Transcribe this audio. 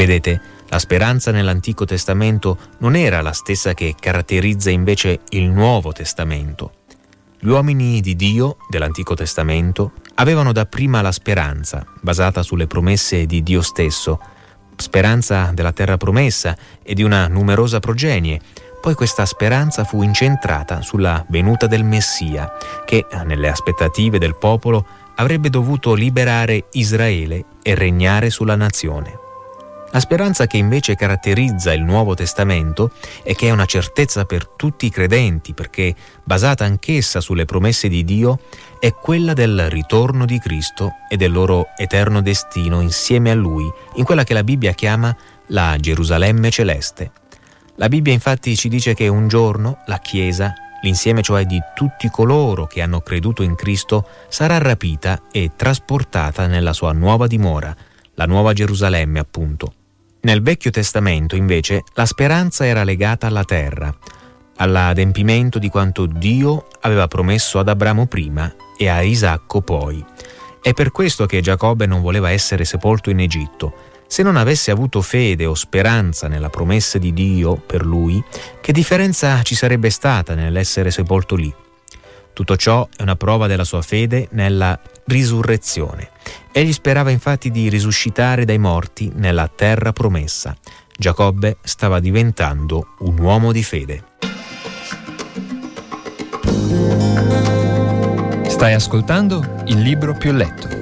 Vedete, la speranza nell'Antico Testamento non era la stessa che caratterizza invece il Nuovo Testamento. Gli uomini di Dio dell'Antico Testamento avevano dapprima la speranza, basata sulle promesse di Dio stesso, speranza della terra promessa e di una numerosa progenie. Poi questa speranza fu incentrata sulla venuta del Messia, che, nelle aspettative del popolo, avrebbe dovuto liberare Israele e regnare sulla nazione. La speranza che invece caratterizza il Nuovo Testamento e che è una certezza per tutti i credenti, perché basata anch'essa sulle promesse di Dio, è quella del ritorno di Cristo e del loro eterno destino insieme a Lui, in quella che la Bibbia chiama la Gerusalemme celeste. La Bibbia infatti ci dice che un giorno la Chiesa, l'insieme cioè di tutti coloro che hanno creduto in Cristo, sarà rapita e trasportata nella sua nuova dimora, la Nuova Gerusalemme appunto. Nel Vecchio Testamento, invece, la speranza era legata alla terra, all'adempimento di quanto Dio aveva promesso ad Abramo prima e a Isacco poi. È per questo che Giacobbe non voleva essere sepolto in Egitto. Se non avesse avuto fede o speranza nella promessa di Dio per lui, che differenza ci sarebbe stata nell'essere sepolto lì? Tutto ciò è una prova della sua fede nella risurrezione. Egli sperava infatti di risuscitare dai morti nella terra promessa. Giacobbe stava diventando un uomo di fede. Stai ascoltando Il Libro Più Letto,